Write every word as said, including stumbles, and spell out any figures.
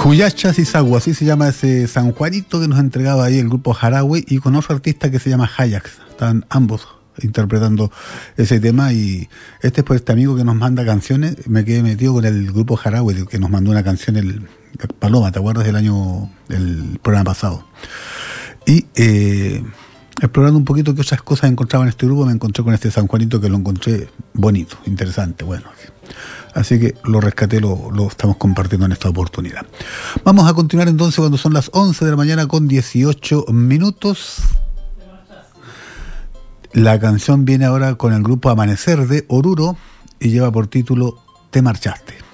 Fuyacha Sisagu, así se llama ese San Juanito que nos entregaba ahí el grupo Jarawe, y con otro artista que se llama Hayax. Están ambos interpretando ese tema, y este es por este amigo que nos manda canciones. Me quedé metido con el grupo Jarawe, que nos mandó una canción, el Paloma, ¿te acuerdas del año, del programa pasado? Y eh, explorando un poquito qué otras cosas encontraba en este grupo, me encontré con este San Juanito que lo encontré bonito, interesante, bueno. Así que lo rescaté, lo, lo estamos compartiendo en esta oportunidad. Vamos a continuar entonces cuando son las once de la mañana con dieciocho minutos. La canción viene ahora con el grupo Amanecer de Oruro y lleva por título Te marchaste.